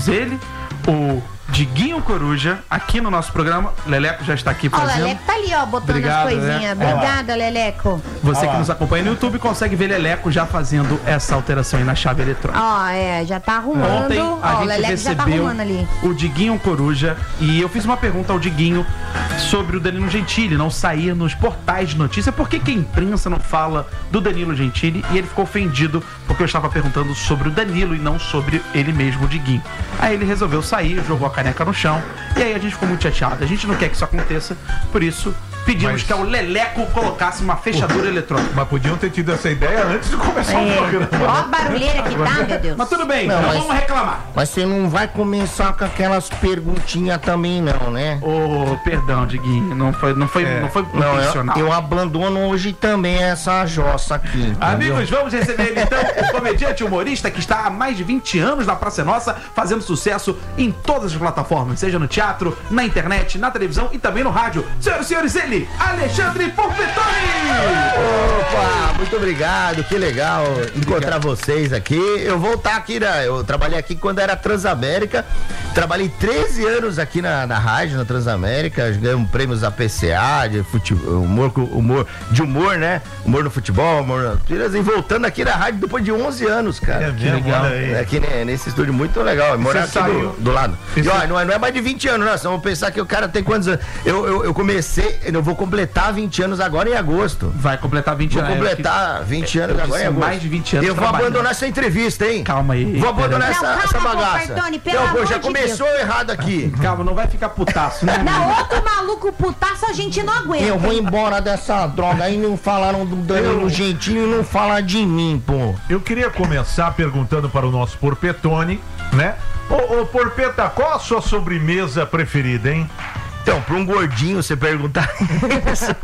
temos ele, o Diguinho Coruja, aqui no nosso programa. Leleco já está aqui fazendo. Ó, o Leleco tá ali, ó, botando Obrigado, as coisinhas. né? Obrigada, Leleco. Você que nos acompanha no YouTube consegue ver Leleco já fazendo essa alteração aí na chave eletrônica. Ó, já tá arrumando. Ontem a Ó, o gente Leleco já tá recebeu arrumando ali. o Diguinho Coruja e eu fiz uma pergunta ao Diguinho sobre o Danilo Gentili não sair nos portais de notícia. Por que a imprensa não fala do Danilo Gentili? E ele ficou ofendido porque eu estava perguntando sobre o Danilo e não sobre ele mesmo, o Diguinho. Aí ele resolveu sair, jogou a caneca no chão e aí a gente ficou muito chateado. A gente não quer que isso aconteça, por isso pedimos que o Leleco colocasse uma fechadura eletrônica. Mas podiam ter tido essa ideia antes de começar o programa. Ó a barulheira que tá, meu Deus. Mas tudo bem, Não, então mas- vamos reclamar. Mas você não vai começar com aquelas perguntinhas também, não, né? Ô, perdão, Diguinho, não foi Não, intencional. eu abandono hoje também essa jossa aqui. Entendeu? Amigos, vamos receber ele então, o comediante humorista que está há mais de 20 anos na Praça é Nossa, fazendo sucesso em todas as plataformas, seja no teatro, na internet, na televisão e também no rádio. Senhoras e senhores, ele, Alexandre Porpetoni! Opa, muito obrigado, que legal encontrar vocês aqui. Eu vou estar aqui, eu trabalhei aqui quando era Transamérica, trabalhei 13 anos aqui na rádio, na Transamérica, ganhamos prêmios da PCA, de futebol, humor, né? Humor no futebol, humor na... E voltando aqui na rádio depois de 11 anos, cara. É mesmo, legal. olha aí. Aqui nesse estúdio muito legal, morar aqui do lado. E ó, não é mais de 20 anos, não, vamos pensar que o cara tem quantos anos? Eu comecei, eu vou completar 20 anos agora em agosto. Vai completar 20 anos. Vou completar 20 anos agora em agosto. Mais de 20 anos eu vou trabalhando. abandonar essa entrevista, hein? Calma aí. Vou abandonar Não, calma, essa bagaça. Porpetoni, pelo Não, pô, amor já de começou errado aqui. Calma, não vai ficar putaço, né? Não, outro maluco putaço a gente não aguenta. Eu vou embora dessa droga aí, não falaram do Danilo Gentili, não falar de mim, pô. Eu queria começar perguntando para o nosso Porpetoni, né? Ô, Porpeta, qual a sua sobremesa preferida, hein? Então, para um gordinho você perguntar isso,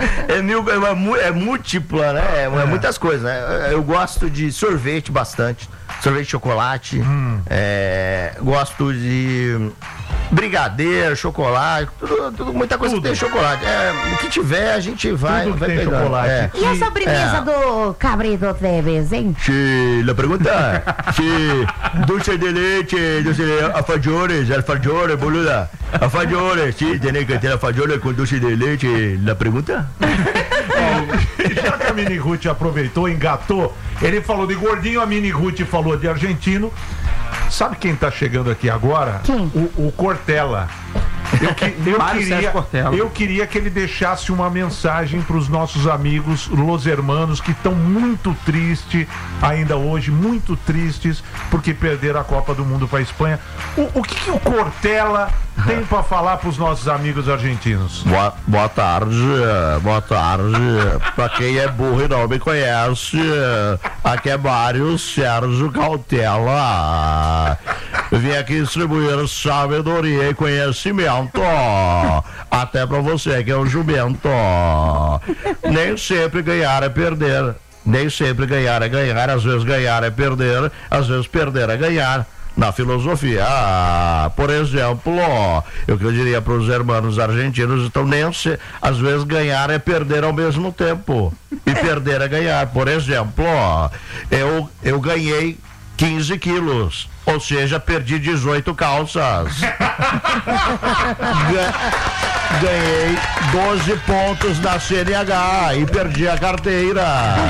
é múltipla, né? É muitas coisas, né? Eu gosto de sorvete bastante, sorvete de chocolate, gosto de brigadeiro, chocolate, tudo muita coisa que tem chocolate. O que tiver a gente vai Tudo que tem pegando. chocolate. E a sobremesa do cabrito Teves, hein? Sí, la pregunta, sí, dulce de leche, alfajores, boluda, alfajores, sí, tiene que ter alfajores com dulce de leche, la pregunta? Já que a Mini Ruth aproveitou, engatou, ele falou de gordinho, a Mini Ruth falou de argentino. Sabe quem tá chegando aqui agora? Quem? O Cortella. Eu queria que ele deixasse uma mensagem para os nossos amigos Los Hermanos que estão muito tristes ainda hoje, muito tristes porque perderam a Copa do Mundo para a Espanha. O que o Cortella tem para falar para os nossos amigos argentinos? Boa tarde. Pra quem é burro e não me conhece, aqui é Mário Sérgio Cautela. Vim aqui distribuir sabedoria e conhecimento. Até pra você que é um jumento. Nem sempre ganhar é perder. Nem sempre ganhar é ganhar. Às vezes ganhar é perder. Às vezes perder é ganhar. Na filosofia, por exemplo, eu diria para os irmãos argentinos, então às vezes ganhar é perder ao mesmo tempo, e perder é ganhar. Por exemplo, eu ganhei 15 quilos, ou seja, perdi 18 calças. Ganhei 12 pontos na CNH e perdi a carteira.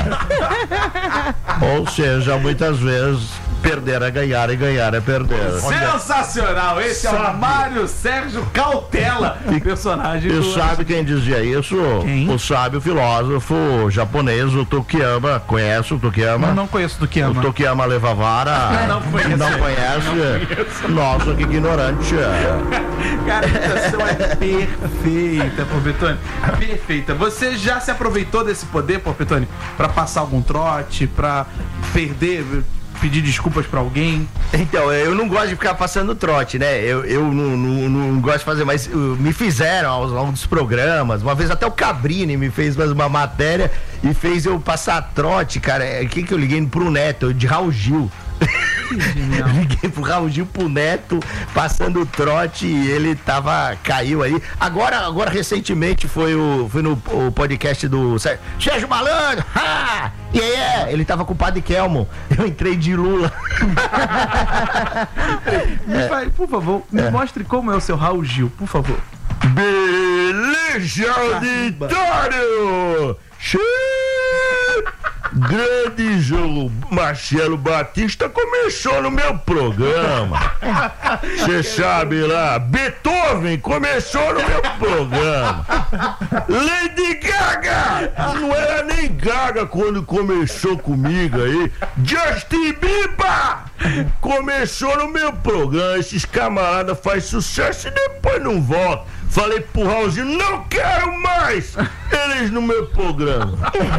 Ou seja, muitas vezes perder é ganhar e ganhar é perder. Sensacional! Esse é o Mário Sérgio Cautela, personagem E sabe quem dizia isso? Quem? O sábio filósofo japonês, o Tokiyama. Conhece o Tokiyama? Não conheço o Tokiyama. O Tokiyama Levavara. Não conheço. Não conhece? Nossa, que ignorante. Cara, a imitação é perfeita, Porpetoni. Perfeita. Você já se aproveitou desse poder, Porpetoni, pra passar algum trote, pra pedir desculpas pra alguém? Então, eu não gosto de ficar passando trote, né? Eu não gosto de fazer, mas me fizeram ao longo dos programas. Uma vez até o Cabrini me fez uma matéria e fez eu passar trote, cara. Que eu liguei pro Neto, de Raul Gil. Liguei pro Raul Gil, pro Neto, passando o trote, e ele caiu aí. Agora recentemente fui no podcast do Sérgio Malandro. Ele tava com o Padre Kelmo. Eu entrei de Lula. Por favor, me mostre como é o seu Raul Gil, por favor. Beleza auditório! Grande João Marcelo Batista começou no meu programa. Você sabe lá, Beethoven começou no meu programa. Lady Gaga não era nem Gaga quando começou comigo aí. Justin Bieber começou no meu programa. Esses camaradas fazem sucesso e depois não voltam. Falei pro Raulzinho, não quero mais eles no meu programa.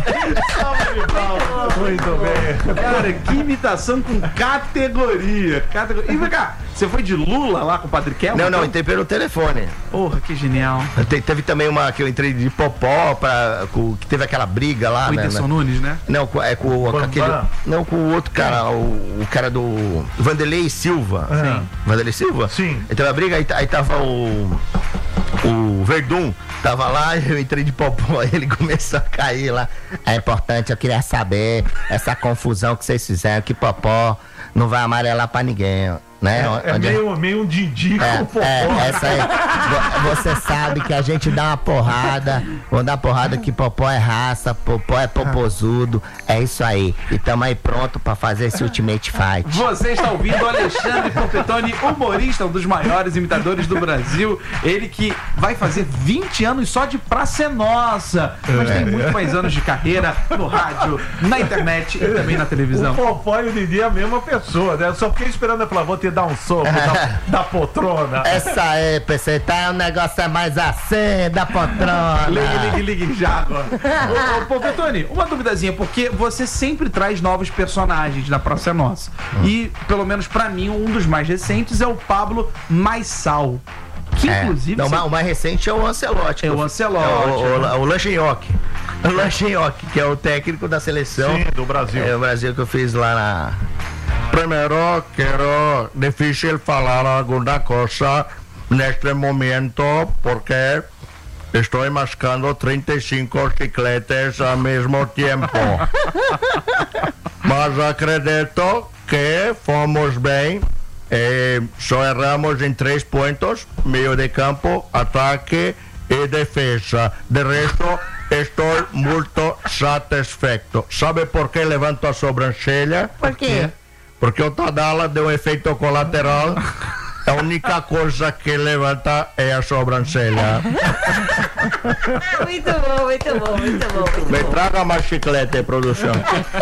Muito bem. Cara, que imitação com categoria. E vem cá, você foi de Lula lá com o Padre Kelmo? Não, entrei pelo telefone. Porra, que genial. Teve também uma que eu entrei de Popó, que teve aquela briga lá, o Whindersson Nunes, né? Não, com aquele. Não, com o outro cara, o cara do Vanderlei Silva. Sim. Vanderlei Silva? Sim. Então a briga, aí tava o Verdun, tava lá, eu entrei de Popó, ele começou a cair lá. É importante, eu queria saber essa confusão que vocês fizeram, que Popó não vai amarelar pra ninguém, né? Meio um Didi com Popó. Essa aí. Você sabe que a gente dá uma porrada, vamos dar porrada que Popó é raça, Popó é popozudo, é isso aí. E tamo aí pronto pra fazer esse Ultimate Fight. Você está ouvindo o Alexandre Porpetone, humorista, um dos maiores imitadores do Brasil. Ele que vai fazer 20 anos só de Praça é Nossa, mas tem muito mais anos de carreira no rádio, na internet e também na televisão. O Popó e o Didi é a mesma pessoa, né? Só fiquei esperando ela falar, vou te dar um soco da poltrona. Essa aí, PC, tá? O negócio é mais assim, da poltrona. Ligue já agora. Ô, Porpetone, uma duvidazinha, porque você sempre traz novos personagens da Praça é Nossa. E, pelo menos pra mim, um dos mais recentes é o Pablo Maissal. Que inclusive. Não, o mais recente é o Ancelotti. É o Ancelotti. O Langenhoque. O Langenhoque, que é o técnico da seleção. Sim, do Brasil. É o Brasil que eu fiz lá na. Primeiro, quero difícil falar alguma coisa neste momento porque estou mascando 35 chicletes ao mesmo tempo. Mas acredito que fomos bem. Só erramos em 3 pontos: meio de campo, ataque e defesa. De resto, estou muito satisfeito. Sabe por que levanto a sobrancelha? Por quê? Porque o Tadala deu um efeito colateral. A única coisa que levanta é a sobrancelha. Muito bom, muito bom, muito bom. Me traga mais chiclete, produção.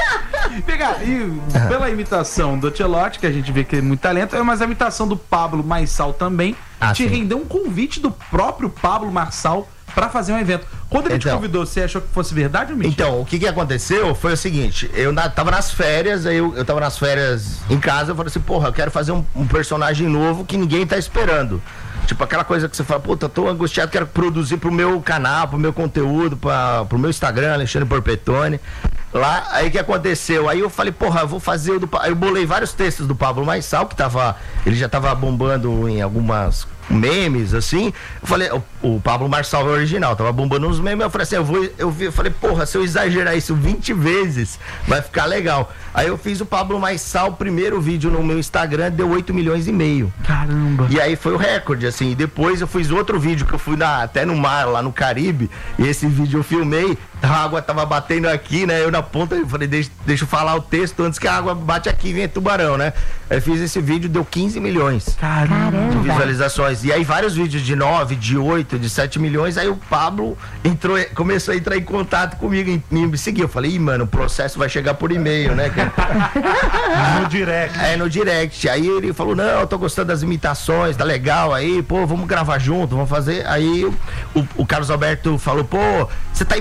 E pela imitação do Ancelotti, que a gente vê que tem muito talento, mas a imitação do Pablo Maissal também te rendeu um convite do próprio Pablo Maissal pra fazer um evento. Quando ele te convidou, você achou que fosse verdade ou mentira? Então, o que aconteceu foi o seguinte, eu tava nas férias, aí eu tava nas férias em casa, eu falei assim, porra, eu quero fazer um personagem novo que ninguém tá esperando. Tipo, aquela coisa que você fala, puta, tô angustiado, quero produzir pro meu canal, pro meu conteúdo, pro meu Instagram, Alexandre Porpetone. Lá, aí o que aconteceu? Aí eu falei, porra, eu vou fazer o do... Aí eu bolei vários textos do Pablo Maissal, que ele já tava bombando em algumas memes, assim. Eu falei, o Pablo Maissal é o original, tava bombando uns memes, eu falei assim, eu falei, porra, se eu exagerar isso 20 vezes, vai ficar legal. Aí eu fiz o Pablo Maissal, o primeiro vídeo no meu Instagram, deu 8,5 milhões. Caramba! E aí foi o recorde, assim. E depois eu fiz outro vídeo que eu fui até no mar, lá no Caribe, e esse vídeo eu filmei, a água tava batendo aqui, né? Eu na ponta, eu falei, deixa eu falar o texto antes que a água bate aqui e vem tubarão, né? Aí fiz esse vídeo, deu 15 milhões Caramba. de visualizações. E aí vários vídeos de 9, de 8, de 7 milhões, aí o Pablo começou a entrar em contato comigo e me seguiu. Eu falei, mano, o processo vai chegar por e-mail, né, cara? No direct. No direct. Aí ele falou, não, eu tô gostando das imitações, tá legal aí, pô, vamos gravar junto, vamos fazer. Aí o Carlos Alberto falou, pô, você tá imitando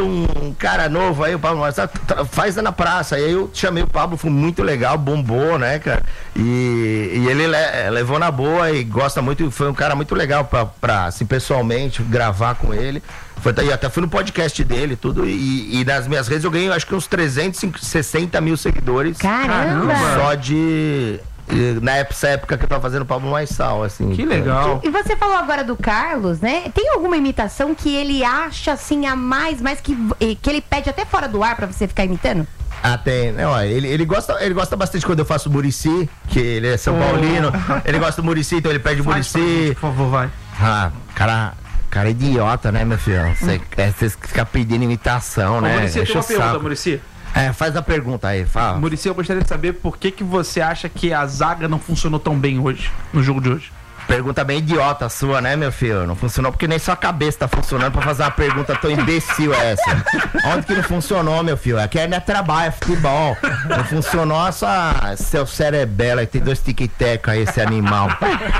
um cara novo aí, o Pablo Marçal, faz na praça. Aí eu chamei o Pablo, foi muito legal, bombou, né, cara? E ele levou na boa e gosta muito, foi um cara muito legal pra assim, pessoalmente, gravar com ele. Até fui no podcast dele, tudo, e nas minhas redes eu ganhei, acho que uns 360 mil seguidores. Caramba! Só nessa época que eu tava fazendo o Pablo Marçal, assim. Que legal. E você falou agora do Carlos, né? Tem alguma imitação que ele acha, assim, a mais que ele pede até fora do ar pra você ficar imitando? Ah, tem. Não, ele gosta bastante quando eu faço o Muricy, que ele é São Paulino. Ele gosta do Muricy, então ele pede o Muricy. Por favor, vai. Ah, cara idiota, né, meu filho? Você fica pedindo imitação, né? Muricy, tem uma pergunta, Muricy. Faz a pergunta aí, fala. Muricy, eu gostaria de saber por que você acha que a zaga não funcionou tão bem hoje, no jogo de hoje. Pergunta bem idiota sua, né, meu filho? Não funcionou porque nem sua cabeça tá funcionando pra fazer uma pergunta tão imbecil essa. Onde que não funcionou, meu filho? Aqui ainda trabalha, futebol. Não funcionou seu cerebelo aí, tem 2 tic-tac aí, esse animal.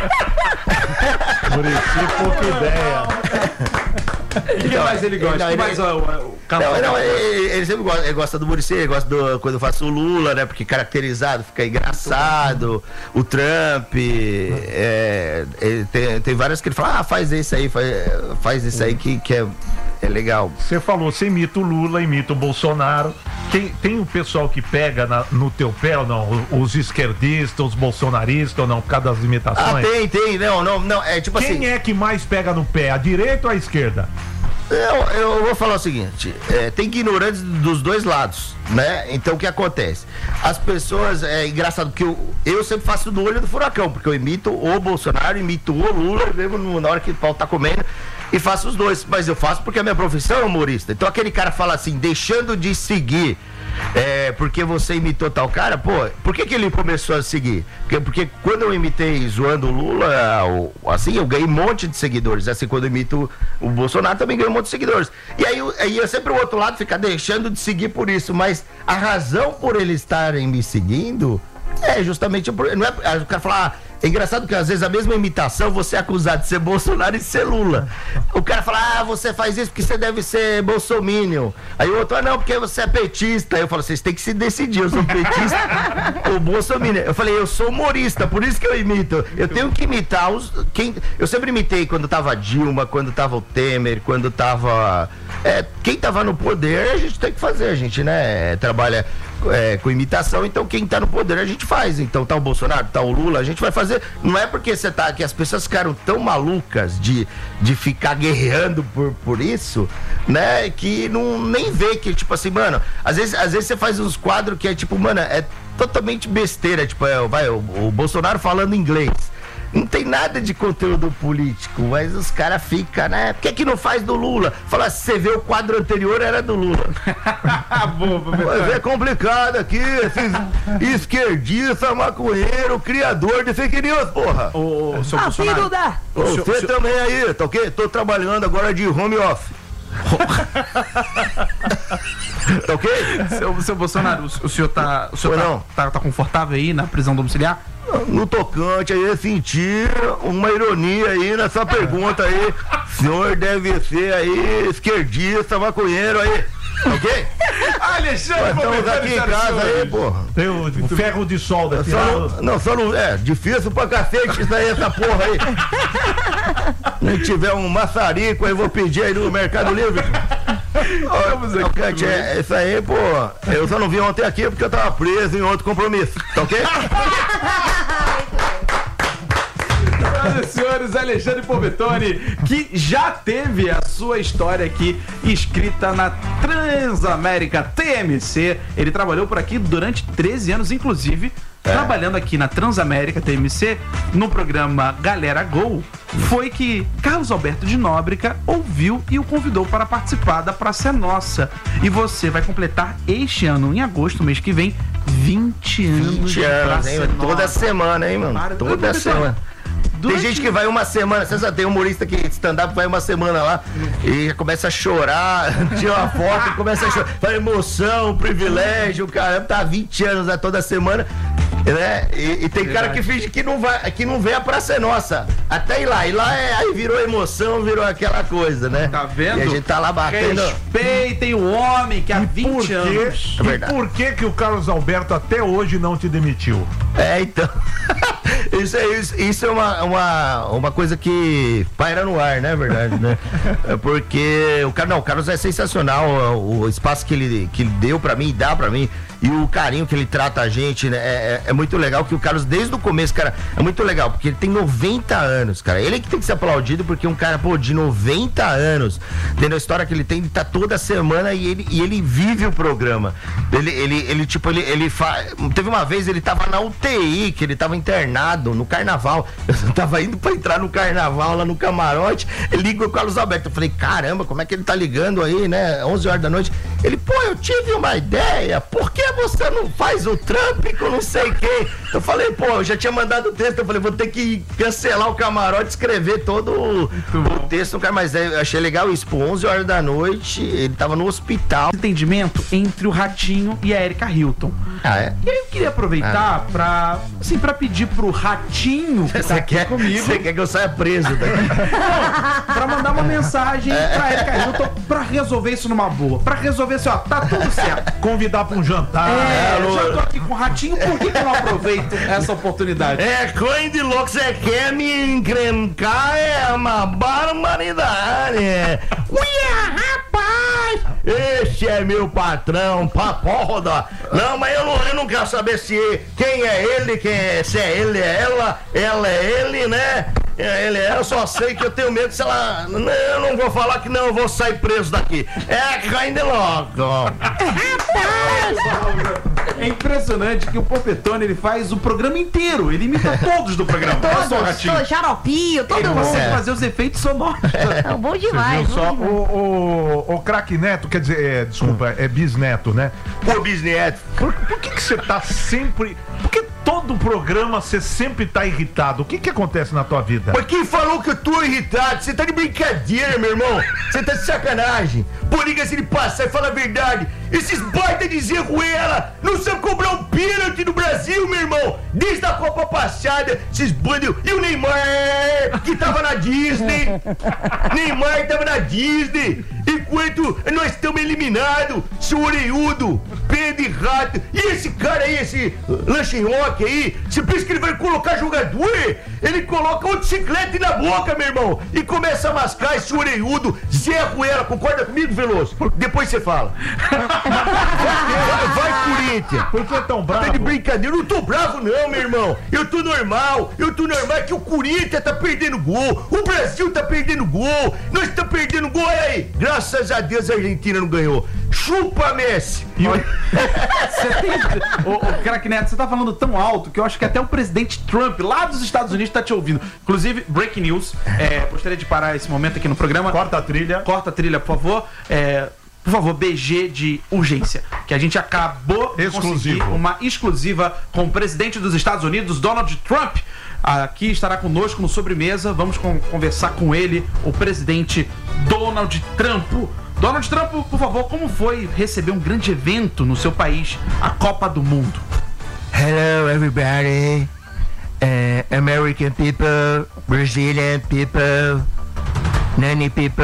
Muricy, pouca ideia. O que mais ele gosta? Ele sempre gosta, ele gosta do Muricy, ele gosta quando eu faço o Lula, né? Porque caracterizado, fica engraçado. O Trump, tem várias que ele fala, faz isso aí, faz isso aí que é legal. Você falou, você imita o Lula, imita o Bolsonaro. Tem o pessoal que pega no teu pé ou não? Os esquerdistas, os bolsonaristas ou não, por causa das imitações? Tem, não, é tipo assim. Quem é que mais pega no pé, a direita ou a esquerda? Eu vou falar o seguinte, tem ignorantes dos dois lados, né? Então o que acontece? As pessoas, é engraçado que eu sempre faço do olho do furacão, porque eu imito o Bolsonaro, imito o Lula, mesmo na hora que o pau tá comendo, e faço os dois, mas eu faço porque a minha profissão é humorista. Então aquele cara fala assim, deixando de seguir, porque você imitou tal cara, por que ele começou a seguir? Porque quando eu imitei zoando o Lula, assim, eu ganhei um monte de seguidores. Assim, quando eu imito o Bolsonaro, também ganhei um monte de seguidores. E aí é sempre o outro lado ficar deixando de seguir por isso. Mas a razão por eles estarem me seguindo é justamente não é, o cara fala, é engraçado que às vezes a mesma imitação você é acusado de ser Bolsonaro e de ser Lula. O cara fala, você faz isso porque você deve ser bolsominion. Aí o outro, não, porque você é petista. Aí eu falo, vocês têm que se decidir, eu sou petista ou bolsominion. Eu falei, eu sou humorista, por isso que eu imito. Eu tenho que imitar eu sempre imitei quando tava Dilma, quando tava o Temer, quando tava quem tava no poder, a gente tem que fazer, a gente, né, trabalha com imitação, então quem tá no poder a gente faz. Então tá o Bolsonaro, tá o Lula, a gente vai fazer. Não é porque que as pessoas ficaram tão malucas de ficar guerreando por isso, né, que nem vê que, tipo assim, mano, às vezes você faz uns quadros que é tipo, mano, é totalmente besteira, tipo, o Bolsonaro falando inglês. Não tem nada de conteúdo político, mas os caras ficam, né? Por que não faz do Lula? Fala, se você vê o quadro anterior, era do Lula. Mas é complicado aqui, esses esquerdistas, maconheiro, criador de fake news, porra. Seu Bolsonaro. Você também aí, tá ok? Tô trabalhando agora de home office. Tá ok? Seu Bolsonaro, o senhor tá confortável aí na prisão domiciliar? No tocante aí, eu senti uma ironia aí nessa pergunta aí. O senhor deve ser aí esquerdista, maconheiro aí, ok? Alexandre, estamos aqui em casa aí, porra. Tem o ferro de solda. Só não difícil pra cacete isso aí, essa porra aí. Se tiver um maçarico aí, vou pedir aí no Mercado Livre. Isso aí, pô. Eu só não vim ontem aqui porque eu tava preso em outro compromisso, tá ok? Senhoras e senhores, Alexandre Povetone, que já teve a sua história aqui escrita na Transamérica TMC. Ele trabalhou por aqui durante 13 anos, inclusive, trabalhando aqui na Transamérica TMC, no programa Galera Gol, foi que Carlos Alberto de Nóbrega ouviu e o convidou para participar da Praça é Nossa. E você vai completar este ano, em agosto, mês que vem, 20 anos de Praça é Nossa. Toda semana, hein, mano? Toda semana. Tem gente que vai uma semana, você sabe, tem humorista que stand-up vai uma semana lá e começa a chorar, tira uma foto e começa a chorar. Fala emoção, privilégio, cara, tá 20 anos toda semana. Né? E tem cara que finge que não vai, que não vê a Praça é Nossa. Até ir lá. Aí virou emoção, virou aquela coisa, né? Tá vendo? E a gente tá lá batendo. Respeitem o homem que há 20 anos. E por que o Carlos Alberto até hoje não te demitiu? Então. Isso é uma coisa que paira no ar, né? Verdade, né? Porque o Carlos é sensacional. O espaço que ele deu pra mim, dá pra mim. E o carinho que ele trata a gente, né? É muito legal que o Carlos, desde o começo, cara, é muito legal, porque ele tem 90 anos, cara. Ele que tem que ser aplaudido, porque um cara, de 90 anos, tendo a história que ele tem, ele tá toda semana e ele vive o programa. Teve uma vez, ele tava na UTI, que ele tava internado no carnaval. Eu tava indo pra entrar no carnaval lá no camarote, ele liga o Carlos Alberto. Eu falei, caramba, como é que ele tá ligando aí, né? 11 horas da noite. Ele, eu tive uma ideia, por que você não faz o Trump com não sei quem? Eu falei, eu já tinha mandado o texto, eu falei, vou ter que cancelar o camarote, escrever todo o texto, mas eu achei legal isso, 11 horas da noite, ele tava no hospital. Entendimento entre o Ratinho e a Erika Hilton. E aí eu queria aproveitar pra pedir pro Ratinho que tá aqui comigo. Você quer que eu saia preso daqui? Não, pra mandar uma mensagem pra Erika Hilton pra resolver isso numa boa. Pra resolver assim, tá tudo certo. Convidar pra um jantar. Eu já tô aqui com o Ratinho, por que eu não aproveito essa oportunidade? Coisa de louco, você quer me encrencar, é uma barbaridade. Rapaz! Esse é meu patrão, papoda. Não, mas eu não quero saber quem é ele, se é ele, é ela é ele, né? Eu só sei que eu tenho medo se ela... Eu não vou falar que não, eu vou sair preso daqui. Coisa de louco. É impressionante que o Popetone, ele faz o programa inteiro. Ele imita todos do programa. Todos, Xaropinho, todo ele mundo. consegue fazer os efeitos sonoros. Bom demais. Só o craque Neto, quer dizer, desculpa, é bisneto, né? Bisneto. Por que você tá sempre... Por que todo programa você sempre tá irritado? O que acontece na tua vida? Mas quem falou que eu tô irritado? Você tá de brincadeira, meu irmão. Você tá de sacanagem. Por liga-se de passar e fala a verdade. Esses baita de Zé Ruela não sabem cobrar um pênalti no Brasil, meu irmão. Desde a Copa passada, esses bandos... E o Neymar, que tava na Disney. Neymar tava na Disney. Enquanto nós estamos eliminados, seu orelhudo, pé de rato. E esse cara aí, esse Lanchinhoque aí, você pensa que ele vai colocar jogador? Ele coloca uma bicicleta na boca, meu irmão, e começa a mascar esse orelhudo, Zé Ruela. Concorda comigo, Veloso? Depois você fala. Vai, Corinthians. Por que tão bravo? Tá de brincadeira. Eu não tô bravo não, meu irmão. Eu tô normal que o Corinthians tá perdendo gol. O Brasil tá perdendo gol. Nós tá perdendo gol. Olha aí. Graças a Deus a Argentina não ganhou. Chupa, Messi. O craque Neto, você tá falando tão alto que eu acho que até o presidente Trump, lá dos Estados Unidos, tá te ouvindo. Inclusive, breaking news. Gostaria de parar esse momento aqui no programa. Corta a trilha. Corta a trilha, por favor. Por favor, BG de urgência, que a gente acabou de conseguir uma exclusiva com o presidente dos Estados Unidos, Donald Trump. Aqui estará conosco no Sobremesa. Vamos conversar com ele, o presidente Donald Trump. Donald Trump, por favor, como foi receber um grande evento no seu país, a Copa do Mundo? Hello, everybody. American people, Brazilian people, nanny people,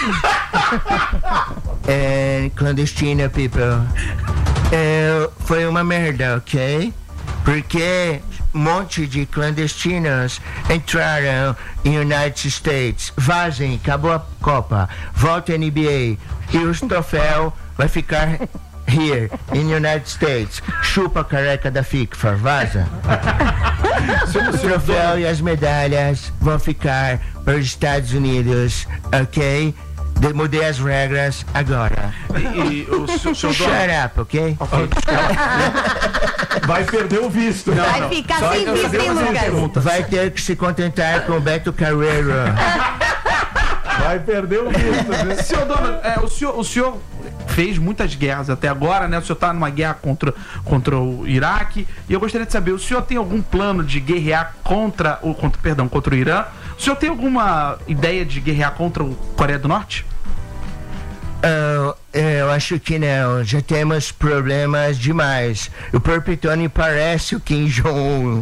and clandestina people. Foi uma merda, ok? Porque um monte de clandestinos entraram em United States. Vazem, acabou a Copa. Volta a NBA. E os troféus vai ficar here, in United States. Chupa a careca da FIFA, vaza. O troféu e as medalhas vão ficar para os Estados Unidos, ok? Mudei as regras agora. O seu Shut up, ok? Vai perder o visto. Vai ficar sem visto, hein, Lucas? Vai ter que se contentar com o Beto Carreiro. Vai perder o visto. Senhor Donald, o senhor fez muitas guerras até agora, né? O senhor tá numa guerra contra o Iraque. E eu gostaria de saber, o senhor tem algum plano de guerrear contra o Irã? O senhor tem alguma ideia de guerrear contra a Coreia do Norte? Eu acho que não, já temos problemas demais. O Porpetone parece o Kim Jong-un.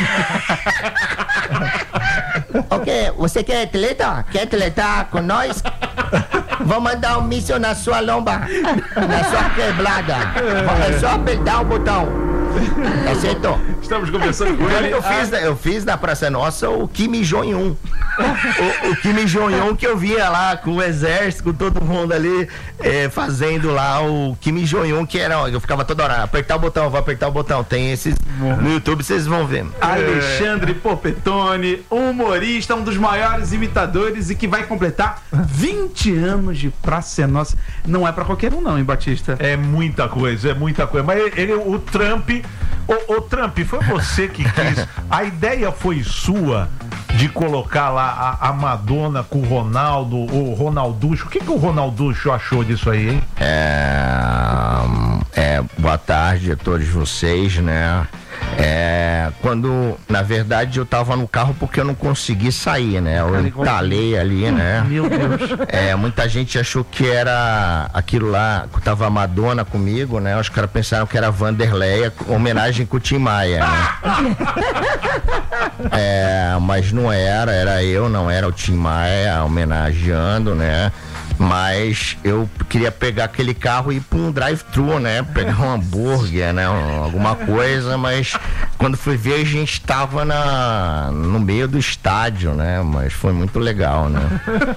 Ok, você quer treta? Quer tretar com nós? Vou mandar um míssil na sua lomba, na sua quebrada. É só apertar o botão. Aceitou? Estamos conversando com ele. Eu fiz na Praça Nossa o Kim Jong-un. O Kim Jong-un que eu via lá com o exército, com todo mundo ali fazendo lá o Kim Jong-un, que era, eu ficava toda hora, apertar o botão, vou apertar o botão. Tem esses no YouTube, vocês vão ver. Alexandre Porpetone, humorista, um dos maiores imitadores e que vai completar 20 anos de Praça Nossa. Não é pra qualquer um não, hein, Batista? É muita coisa. Mas o Trump... O Trump, foi você que quis. A ideia foi sua de colocar lá a Madonna com o Ronaldo, o Ronalducho. O que o Ronalducho achou disso aí, hein? Boa tarde a todos vocês, né? Quando, na verdade, eu tava no carro porque eu não consegui sair, né? Eu entalei ali, né? Meu Deus. Muita gente achou que era aquilo lá, que tava a Madonna comigo, né? Os caras pensaram que era a Vanderleia, homenagem com o Tim Maia, né? Mas não era eu, não era o Tim Maia homenageando, né? Mas eu queria pegar aquele carro e ir para um drive-thru, né? Pegar um hambúrguer, né? Alguma coisa, mas quando fui ver a gente estava no meio do estádio, né? Mas foi muito legal, né?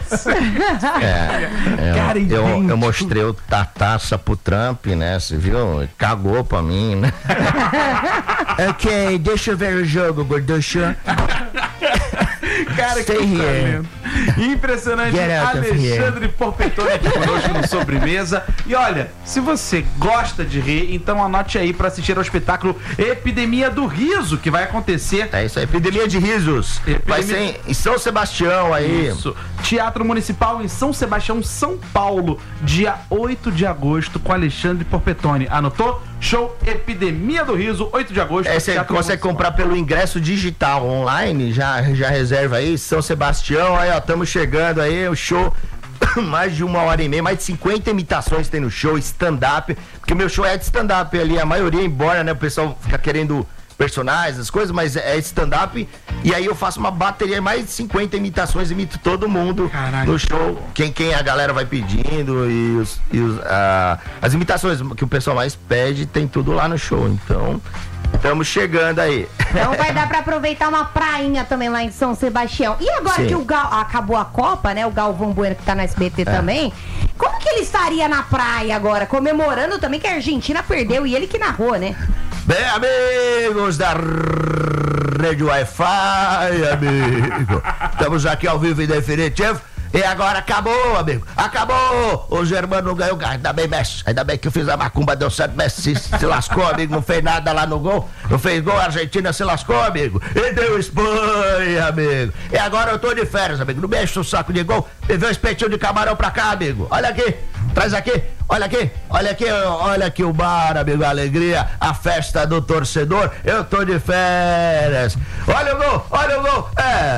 Eu mostrei a taça pro Trump, né? Você viu? Cagou pra mim, né? Ok, deixa eu ver o jogo, gorducho. Cara, que talento. Impressionante. Alexandre Porpetone aqui conosco no Sobremesa. E olha, se você gosta de rir, então anote aí pra assistir ao espetáculo Epidemia do Riso, que vai acontecer. É isso aí, Epidemia de Risos. Vai ser em São Sebastião aí. Isso. Teatro Municipal em São Sebastião, São Paulo, dia 8 de agosto, com Alexandre Porpetone. Anotou? Show Epidemia do Riso, 8 de agosto. Você consegue comprar pelo ingresso digital online, já reserva aí, São Sebastião, aí ó, estamos chegando aí, o show, mais de 1h30, mais de 50 imitações tem no show, stand-up, porque meu show é de stand-up ali, a maioria, embora, né, o pessoal fica querendo personagens, as coisas, mas é stand-up, e aí eu faço uma bateria, mais de 50 imitações, imito todo mundo. Caralho. No show, quem a galera vai pedindo, as imitações que o pessoal mais pede, tem tudo lá no show, então... Estamos chegando aí. Então vai dar pra aproveitar uma prainha também lá em São Sebastião. E agora Sim. que acabou a Copa, né? O Galvão Bueno que tá na SBT também. Como que ele estaria na praia agora? Comemorando também que a Argentina perdeu e ele que narrou, né? Bem, amigos da Rede Wi-Fi, amigo. Estamos aqui ao vivo e definitivo. E agora acabou, amigo. Acabou! O Germano não ganhou. Ainda bem, Messi. Ainda bem que eu fiz a macumba, deu certo. Messi se lascou, amigo. Não fez nada lá no gol. Não fez gol, a Argentina se lascou, amigo. E deu Espanha, amigo. E agora eu tô de férias, amigo. Não mexe o saco de gol. Me vê um espetinho de camarão pra cá, amigo. Olha aqui. Traz aqui. Olha aqui. Olha aqui. Olha aqui o bar, amigo. A alegria. A festa do torcedor. Eu tô de férias. Olha o gol. Olha o gol.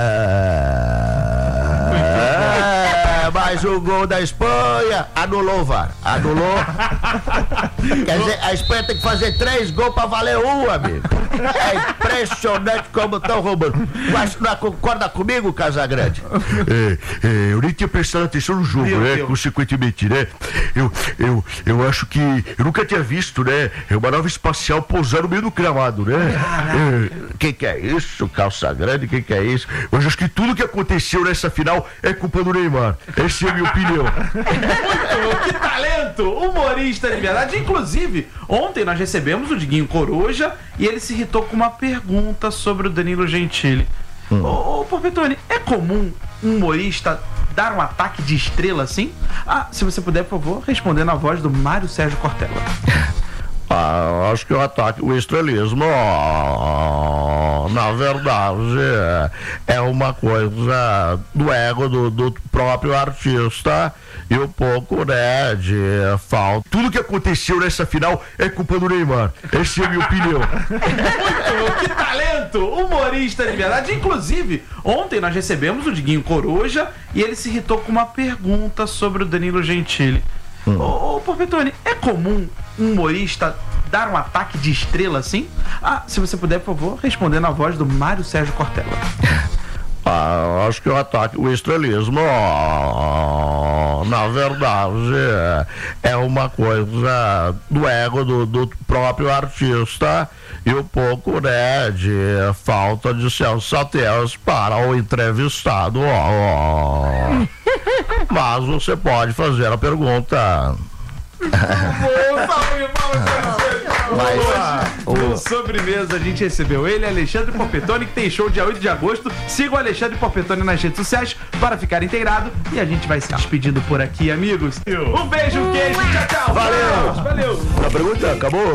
Mas o gol da Espanha anulou o VAR. Anulou. Quer dizer, a Espanha tem que fazer 3 gols pra valer 1, amigo. É impressionante como estão roubando. Mas não concorda comigo, Casagrande? Eu nem tinha prestado atenção no jogo, né? Consequentemente, né? Eu acho que eu nunca tinha visto, né? Uma nave espacial pousar no meio do gramado, né? Que é isso, Calçagrande? Que é isso? Eu acho que tudo que aconteceu nessa final é culpa do Neymar. Essa é a minha opinião. Que talento! Humorista de verdade. Inclusive, ontem nós recebemos o Diguinho Coruja e ele se irritou com uma pergunta sobre o Danilo Gentili. Ô, Porpetone, é comum um humorista dar um ataque de estrela assim? Se você puder, por favor, responder na voz do Mário Sérgio Cortella. Acho que o ataque, o estrelismo, na verdade, é uma coisa do ego do próprio artista e um pouco, né, de falta. Tudo que aconteceu nessa final é culpa do Neymar. Essa é a minha opinião. Que talento! Humorista de verdade. Inclusive, ontem nós recebemos o Diguinho Coruja e ele se irritou com uma pergunta sobre o Danilo Gentili. Ô, Porpetone, é comum um humorista dar um ataque de estrela assim? Se você puder, por favor, responder na voz do Mário Sérgio Cortella. Acho que o estrelismo, na verdade, é uma coisa do ego do próprio artista e um pouco, né, de falta de sensatez para o entrevistado. Mas você pode fazer a pergunta. No Sobremesa a gente recebeu ele, Alexandre Porpetone, que tem show dia 8 de agosto. Siga o Alexandre Porpetone nas redes sociais para ficar inteirado. E a gente vai se despedindo por aqui, amigos. Um beijo, queijo, tchau, tchau. Valeu. Valeu. A pergunta acabou.